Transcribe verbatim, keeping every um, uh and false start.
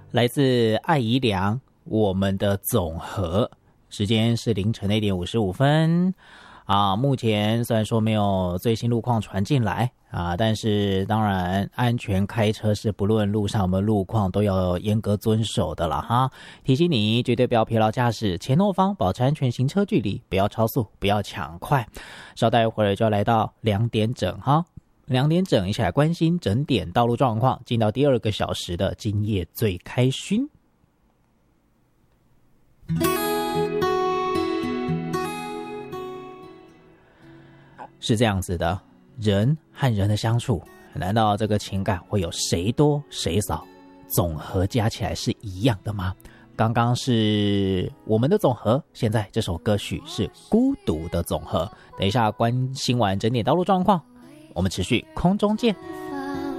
来自艾怡良，我们的总和，时间是凌晨的一点五十五分啊。目前虽然说没有最新路况传进来啊，但是当然安全开车是不论路上有没有路况都要严格遵守的了哈。提醒你绝对不要疲劳驾驶，前后方保持安全行车距离，不要超速，不要抢快。稍待一会儿就要来到两点整哈。两点整一起来关心整点道路状况，进到第二个小时的今夜最开勋。是这样子的，人和人的相处，难道这个情感会有谁多谁少，总和加起来是一样的吗？刚刚是我们的总和，现在这首歌曲是孤独的总和。等一下关心完整点道路状况，我们持续空中见。